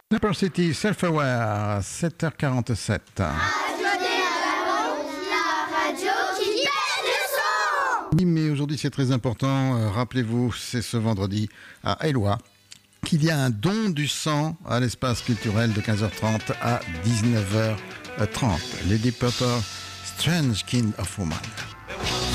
Napper City, Self-Aware, 7h47. La radio qui pète le son. Oui, mais aujourd'hui c'est très important. Rappelez-vous, c'est ce vendredi à Éloie qu'il y a un don du sang à l'espace culturel de 15h30 à 19h30. Lady Purple, Strange Kind of Woman.